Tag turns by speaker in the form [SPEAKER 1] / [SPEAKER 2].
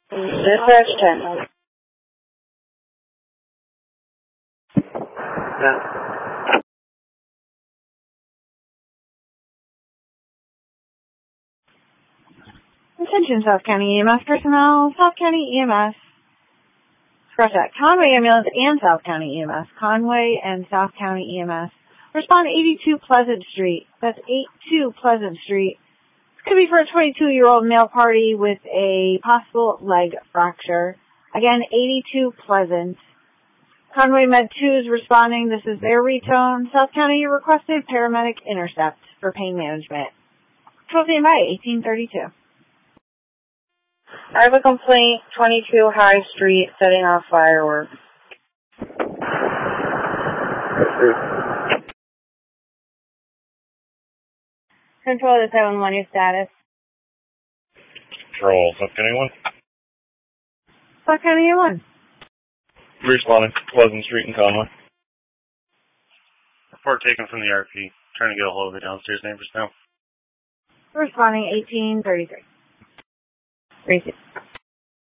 [SPEAKER 1] Dispatch 10. Yeah.
[SPEAKER 2] Attention South County EMS personnel, South County EMS, scratch that, Conway Ambulance and South County EMS, Conway and South County EMS. Respond to 82 Pleasant Street. That's 82 Pleasant Street. This could be for a 22-year-old male party with a possible leg fracture. Again, 82 Pleasant. Conway Med 2 is responding. This is their retone. South County requested paramedic intercept for pain management. Control standby, 1832.
[SPEAKER 1] I have a complaint, 22 High Street, setting off fireworks.
[SPEAKER 2] Control to 7-1, your status.
[SPEAKER 3] Control, South County 1.
[SPEAKER 2] South County 1.
[SPEAKER 3] Responding, Pleasant Street in Conway. Report taken from the RP. Trying to get a hold of the downstairs neighbors now.
[SPEAKER 2] Responding, 1833.
[SPEAKER 1] 32.